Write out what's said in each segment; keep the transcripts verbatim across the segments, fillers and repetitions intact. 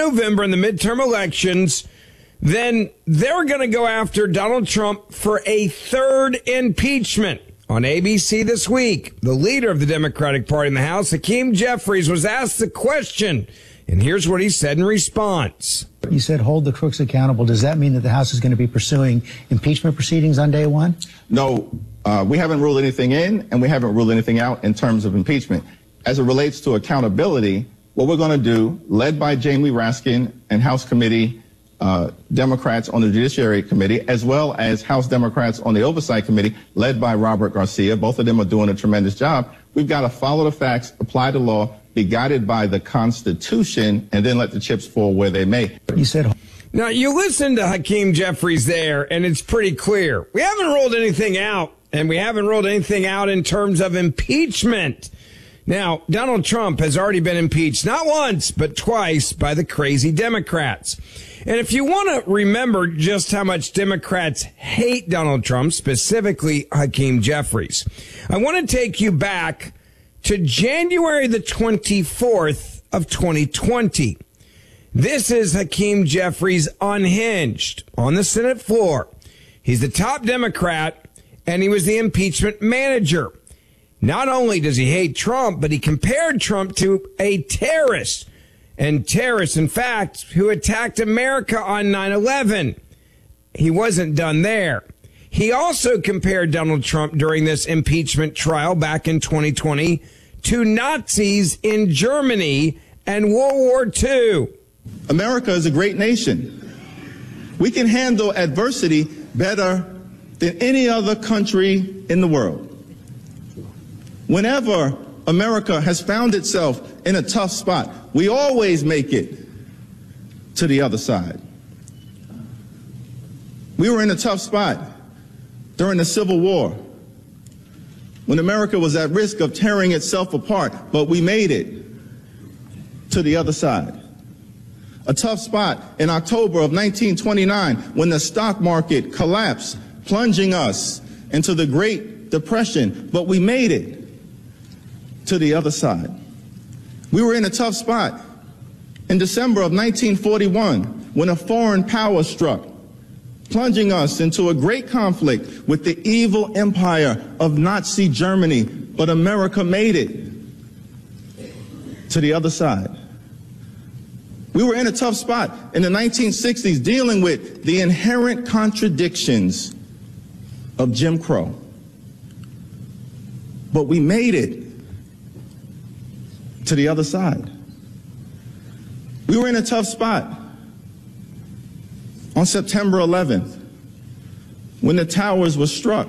November in the midterm elections, then they're going to go after Donald Trump for a third impeachment. On A B C this week, the leader of the Democratic Party in the House, Hakeem Jeffries, was asked the question, and here's what he said in response. You said hold the crooks accountable. Does that mean that the House is going to be pursuing impeachment proceedings on day one? No, uh, we haven't ruled anything in, and we haven't ruled anything out in terms of impeachment. As it relates to accountability, what we're going to do, led by Jamie Raskin and House Committee Uh, Democrats on the Judiciary Committee, as well as House Democrats on the Oversight Committee, led by Robert Garcia. Both of them are doing a tremendous job. We've got to follow the facts, apply the law, be guided by the Constitution, and then let the chips fall where they may. You said. Now, you listen to Hakeem Jeffries there, and it's pretty clear. We haven't ruled anything out, and we haven't ruled anything out in terms of impeachment. Now, Donald Trump has already been impeached, not once, but twice by the crazy Democrats. And if you want to remember just how much Democrats hate Donald Trump, specifically Hakeem Jeffries, I want to take you back to January the twenty-fourth of twenty twenty. This is Hakeem Jeffries unhinged on the Senate floor. He's the top Democrat, and he was the impeachment manager. Not only does he hate Trump, but he compared Trump to a terrorist. And terrorists, in fact, who attacked America on nine eleven. He wasn't done there. He also compared Donald Trump during this impeachment trial back in twenty twenty to Nazis in Germany and World War Two. America is a great nation. We can handle adversity better than any other country in the world. Whenever America has found itself in a tough spot, we always make it to the other side. We were in a tough spot during the Civil War when America was at risk of tearing itself apart, but we made it to the other side. A tough spot in October of nineteen twenty-nine when the stock market collapsed, plunging us into the Great Depression, but we made it to the other side. We were in a tough spot in December of nineteen forty-one when a foreign power struck, plunging us into a great conflict with the evil empire of Nazi Germany, but America made it to the other side. We were in a tough spot in the nineteen sixties dealing with the inherent contradictions of Jim Crow, but we made it to the other side. We were in a tough spot on September eleventh when the towers were struck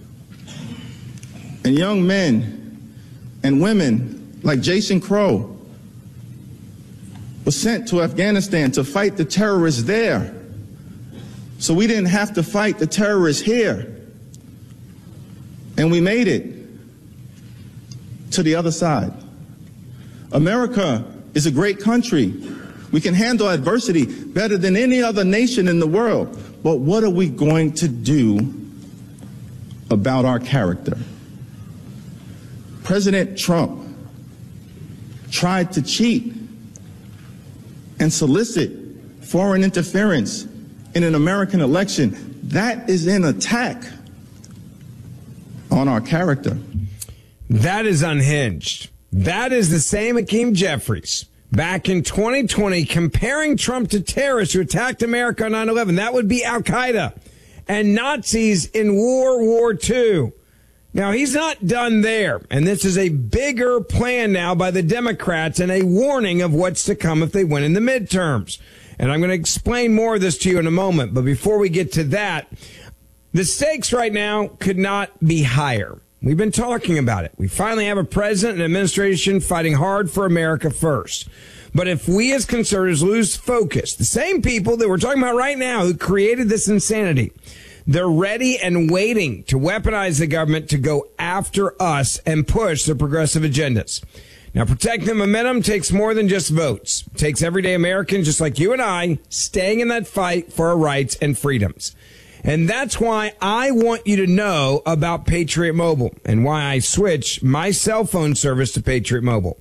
and young men and women like Jason Crow were sent to Afghanistan to fight the terrorists there, so we didn't have to fight the terrorists here. And we made it to the other side. America is a great country. We can handle adversity better than any other nation in the world. But what are we going to do about our character? President Trump tried to cheat and solicit foreign interference in an American election. That is an attack on our character. That is unhinged. That is the same Hakeem Jeffries back in twenty twenty comparing Trump to terrorists who attacked America on nine eleven. That would be Al-Qaeda and Nazis in World War Two. Now, he's not done there, and this is a bigger plan now by the Democrats and a warning of what's to come if they win in the midterms. And I'm going to explain more of this to you in a moment, but before we get to that, the stakes right now could not be higher. We've been talking about it. We finally have a president and administration fighting hard for America first. But if we as conservatives lose focus, the same people that we're talking about right now who created this insanity, they're ready and waiting to weaponize the government to go after us and push their progressive agendas. Now, protecting the momentum takes more than just votes. It takes everyday Americans just like you and I staying in that fight for our rights and freedoms. And that's why I want you to know about Patriot Mobile and why I switched my cell phone service to Patriot Mobile.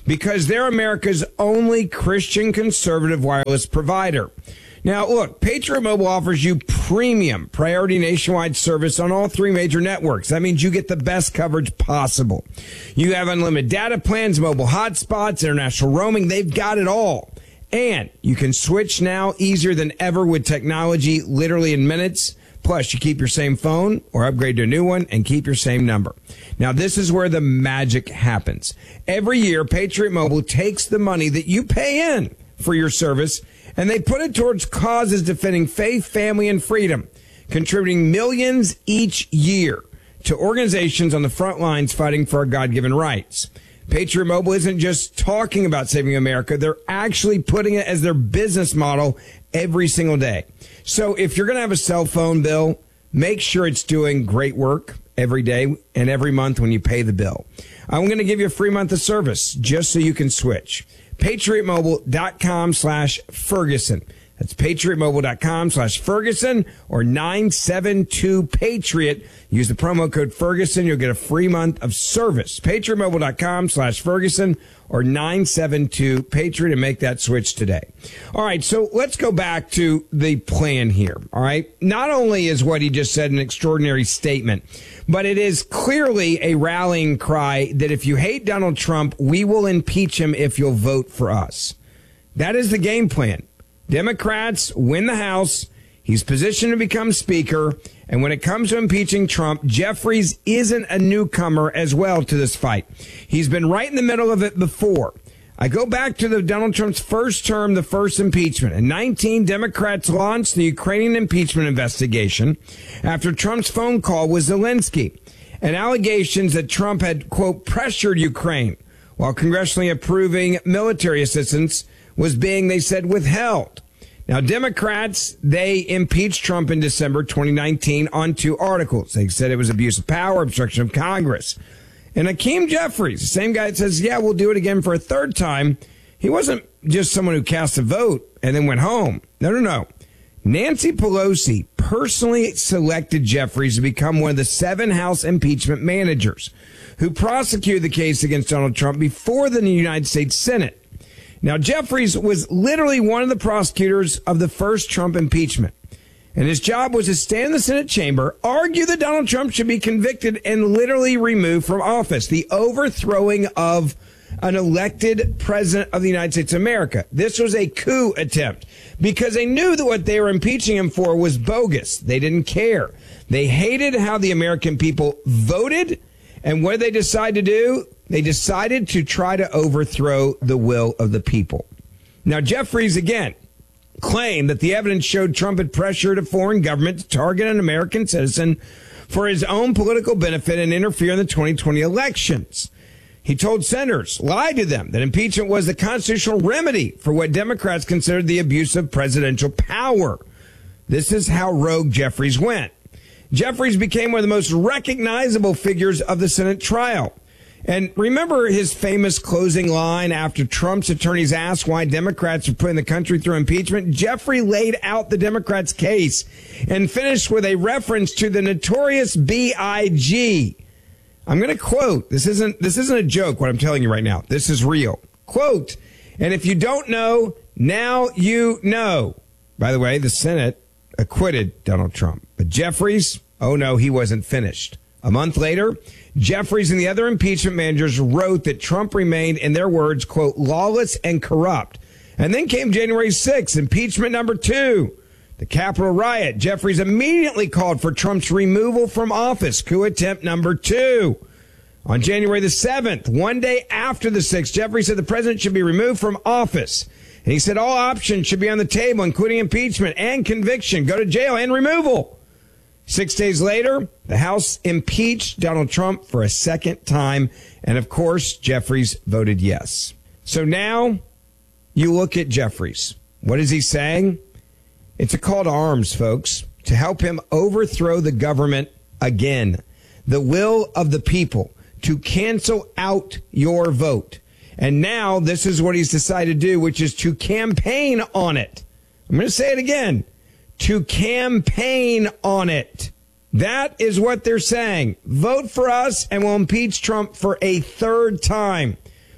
because they're America's only Christian conservative wireless provider. Now, look, Patriot Mobile offers you premium priority nationwide service on all three major networks. That means you get the best coverage possible. You have unlimited data plans, mobile hotspots, international roaming. They've got it all. And you can switch now easier than ever with technology, literally in minutes. Plus, you keep your same phone or upgrade to a new one and keep your same number. Now, this is where the magic happens. Every year, Patriot Mobile takes the money that you pay in for your service and they put it towards causes defending faith, family, and freedom, contributing millions each year to organizations on the front lines fighting for our God-given rights. Patriot Mobile isn't just talking about saving America. They're actually putting it as their business model every single day. So if you're going to have a cell phone bill, make sure it's doing great work every day and every month when you pay the bill. I'm going to give you a free month of service just so you can switch. PatriotMobile.com slash Ferguson. That's PatriotMobile.com slash Ferguson or nine seven two Patriot. Use the promo code Ferguson. You'll get a free month of service. PatriotMobile.com slash Ferguson or nine seven two Patriot and make that switch today. All right, so let's go back to the plan here. All right. Not only is what he just said an extraordinary statement, but it is clearly a rallying cry that if you hate Donald Trump, we will impeach him if you'll vote for us. That is the game plan. Democrats win the House. He's positioned to become Speaker. And when it comes to impeaching Trump, Jeffries isn't a newcomer as well to this fight. He's been right in the middle of it before. I go back to the Donald Trump's first term, the first impeachment. In nineteen, Democrats launched the Ukrainian impeachment investigation after Trump's phone call with Zelensky and allegations that Trump had, quote, pressured Ukraine while congressionally approving military assistance was being, they said, withheld. Now, Democrats, they impeached Trump in December twenty nineteen on two articles. They said it was abuse of power, obstruction of Congress. And Hakeem Jeffries, the same guy that says, yeah, we'll do it again for a third time, he wasn't just someone who cast a vote and then went home. No, no, no. Nancy Pelosi personally selected Jeffries to become one of the seven House impeachment managers who prosecuted the case against Donald Trump before the United States Senate. Now, Jeffries was literally one of the prosecutors of the first Trump impeachment. And his job was to stand in the Senate chamber, argue that Donald Trump should be convicted and literally removed from office. The overthrowing of an elected president of the United States of America. This was a coup attempt because they knew that what they were impeaching him for was bogus. They didn't care. They hated how the American people voted. And what did they decide to do? They decided to try to overthrow the will of the people. Now, Jeffries, again, claimed that the evidence showed Trump had pressured a foreign government to target an American citizen for his own political benefit and interfere in the twenty twenty elections. He told senators, lied to them, that impeachment was the constitutional remedy for what Democrats considered the abuse of presidential power. This is how rogue Jeffries went. Jeffries became one of the most recognizable figures of the Senate trial. And remember his famous closing line after Trump's attorneys asked why Democrats are putting the country through impeachment? Jeffrey laid out the Democrats' case and finished with a reference to the notorious B I G. I'm going to quote. This isn't, this isn't a joke, what I'm telling you right now. This is real. Quote, and if you don't know, now you know. By the way, the Senate acquitted Donald Trump. But Jeffries, oh no, he wasn't finished. A month later, Jeffries and the other impeachment managers wrote that Trump remained, in their words, quote, lawless and corrupt. And then came January sixth, impeachment number two, the Capitol riot. Jeffries immediately called for Trump's removal from office, coup attempt number two. On January the seventh, one day after the sixth, Jeffries said the president should be removed from office. And he said all options should be on the table, including impeachment and conviction, go to jail and removal. Six days later, the House impeached Donald Trump for a second time. And of course, Jeffries voted yes. So now you look at Jeffries. What is he saying? It's a call to arms, folks, to help him overthrow the government again. The will of the people, to cancel out your vote. And now this is what he's decided to do, which is to campaign on it. I'm going to say it again. To campaign on it. That is what they're saying. Vote for us and we'll impeach Trump for a third time.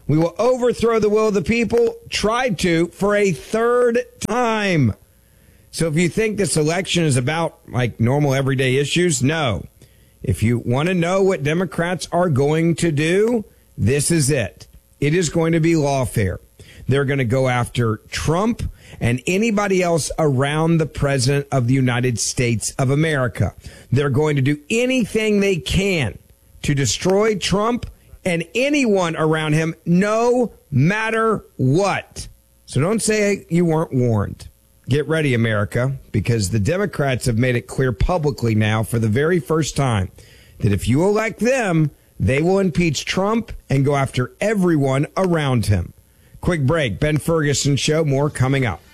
We will overthrow the will of the people, tried to, for a third time. So if you think this election is about like normal everyday issues, no. If you want to know what Democrats are going to do, this is it. It is going to be lawfare. They're going to go after Trump and anybody else around the president of the United States of America. They're going to do anything they can to destroy Trump and anyone around him, no matter what. So don't say you weren't warned. Get ready, America, because the Democrats have made it clear publicly now for the very first time that if you elect them, they will impeach Trump and go after everyone around him. Quick break. Ben Ferguson Show. More coming up.